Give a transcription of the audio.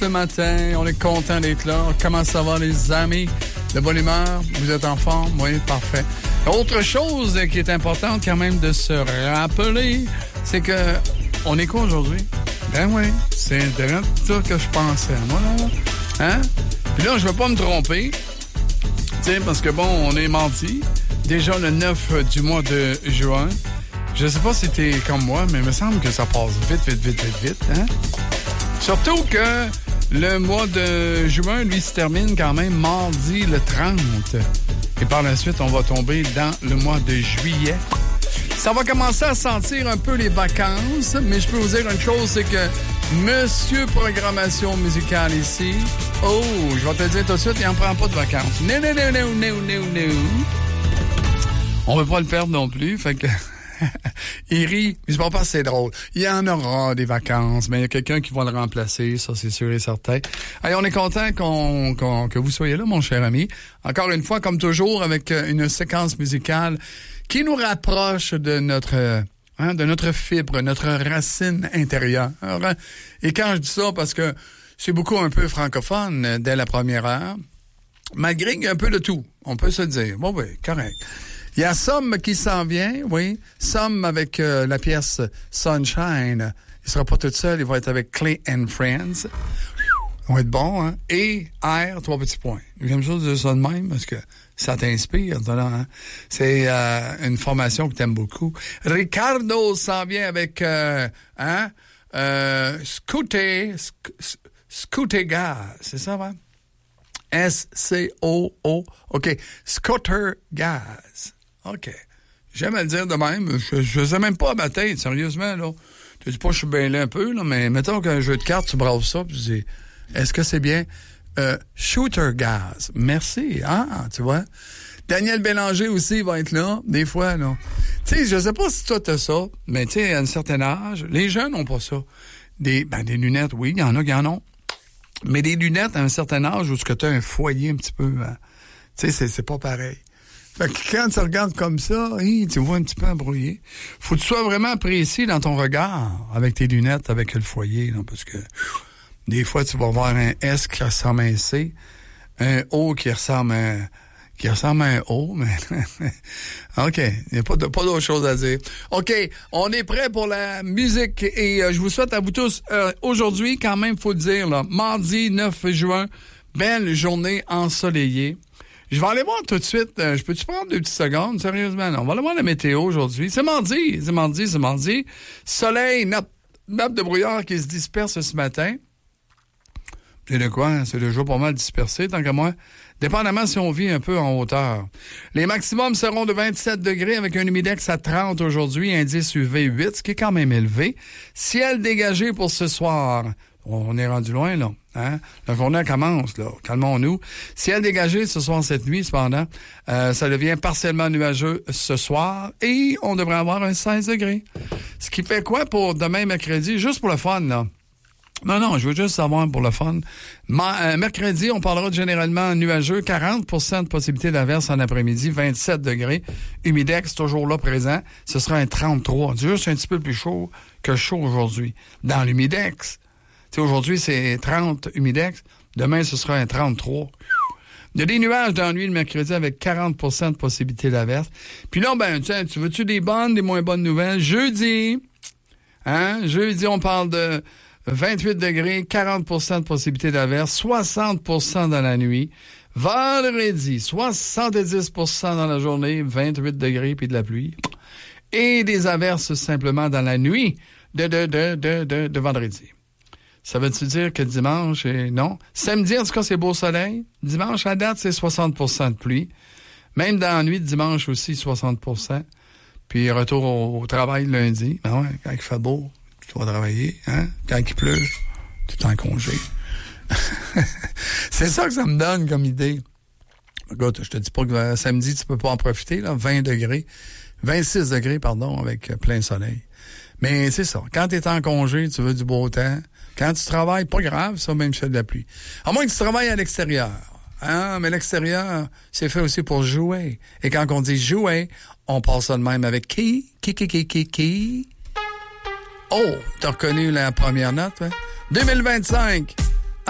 ce matin. On est content d'être là. Comment ça va, les amis? De bonne humeur? Vous êtes en forme? Oui, parfait. Autre chose qui est importante quand même de se rappeler, c'est que on est quoi aujourd'hui? Ben oui, c'est vraiment ça que je pensais. Voilà. Hein? Puis là, je veux pas me tromper. Tu sais, parce que bon, on est mardi. Déjà le 9 du mois de juin. Je sais pas si t'es comme moi, mais il me semble que ça passe vite, hein? Surtout que le mois de juin, lui, se termine quand même mardi le 30. Et par la suite, on va tomber dans le mois de juillet. Ça va commencer à sentir un peu les vacances, mais je peux vous dire une chose, c'est que Monsieur Programmation musicale ici, oh, je vais te le dire tout de suite, il n'en prend pas de vacances. Non. On veut pas le perdre non plus, fait que... Il rit, mais c'est pas assez drôle. Il y en aura des vacances, mais il y a quelqu'un qui va le remplacer, ça c'est sûr et certain. Allez, on est content que vous soyez là, mon cher ami. Encore une fois, comme toujours, avec une séquence musicale qui nous rapproche de notre fibre, notre racine intérieure. Et quand je dis ça, parce que c'est beaucoup un peu francophone dès la première heure, malgré qu'il y a un peu de tout, on peut se dire. Bon, oui, correct. Il y a Somme qui s'en vient, oui. Somme avec la pièce Sunshine. Il sera pas tout seul, il va être avec Clay and Friends. Ça va être bon, hein. Et R, 3 petits points. J'aime ça de dire ça de même parce que ça t'inspire, hein? C'est une formation que t'aimes beaucoup. Ricardo s'en vient avec Scooter Gaz, c'est ça, hein? S-C-O-O. OK. Scooter Gaz. OK. J'aime à le dire de même. Je sais même pas à ma tête, sérieusement, là. Tu dis pas que je suis bien là un peu, là, mais mettons qu'un jeu de cartes, tu brasses ça, puis tu dis, est-ce que c'est bien? Shooter Gaz. Merci. Ah, tu vois. Daniel Bélanger aussi va être là, des fois, là. Tu sais, je sais pas si toi t'as ça, mais tu sais, à un certain âge, les jeunes n'ont pas ça. Des lunettes, oui, il y en a qui en ont. Mais des lunettes à un certain âge où tu as un foyer un petit peu, hein, tu sais, c'est pas pareil. Fait que quand tu regardes comme ça, tu vois un petit peu embrouillé. Faut que tu sois vraiment précis dans ton regard avec tes lunettes, avec le foyer, là, parce que des fois, tu vas voir un S qui ressemble à un C, un O qui ressemble à un O, mais OK, il n'y a pas d'autre chose à dire. OK, on est prêt pour la musique et je vous souhaite à vous tous, aujourd'hui, quand même, faut le dire, là, mardi 9 juin, belle journée ensoleillée. Je vais aller voir tout de suite, je peux-tu prendre 2 petites secondes, sérieusement? Non, on va aller voir la météo aujourd'hui. C'est mardi. Soleil, nappe de brouillard qui se disperse ce matin. C'est de quoi? C'est le jour pas mal dispersé, tant qu'à moi. Dépendamment si on vit un peu en hauteur. Les maximums seront de 27 degrés avec un humidex à 30 aujourd'hui, indice UV 8, ce qui est quand même élevé. Ciel dégagé pour ce soir. On est rendu loin, là. Hein? La journée commence, là. Calmons-nous. Ciel dégagé ce soir, cette nuit, cependant. Ça devient partiellement nuageux ce soir et on devrait avoir un 16 degrés. Ce qui fait quoi pour demain, mercredi? Juste pour le fun, là. Non, je veux juste savoir pour le fun. Mercredi, on parlera de généralement nuageux, 40% de possibilité d'averse en après-midi, 27 degrés. Humidex, toujours là présent. Ce sera un 33. Juste un petit peu plus chaud que chaud aujourd'hui. Dans l'humidex. Tu sais, aujourd'hui, c'est 30 humidex. Demain, ce sera un 33. Il y a des nuages dans la nuit le mercredi avec 40% de possibilité d'averse. Puis là, tu veux-tu des bonnes, des moins bonnes nouvelles? Jeudi, on parle de 28 degrés, 40% de possibilité d'averse, 60% dans la nuit. Vendredi, 70% dans la journée, 28 degrés puis de la pluie. Et des averses simplement dans la nuit de vendredi. Ça veut-tu dire que dimanche, non? Samedi, en tout cas, c'est beau soleil. Dimanche, à date, c'est 60% de pluie. Même dans la nuit de dimanche aussi, 60%. Puis retour au travail lundi. Ben ouais, quand il fait beau, tu vas travailler, hein? Quand il pleut, tu es en congé. C'est ça que ça me donne comme idée. Écoute, je te dis pas que samedi, tu peux pas en profiter, là, 26 degrés, avec plein soleil. Mais c'est ça. Quand tu es en congé, tu veux du beau temps. Quand tu travailles, pas grave, ça, même si c'est de la pluie. À moins que tu travailles à l'extérieur. Hein? Mais l'extérieur, c'est fait aussi pour jouer. Et quand on dit jouer, on passe ça de même avec qui? Oh, t'as reconnu la première note, hein? 2025.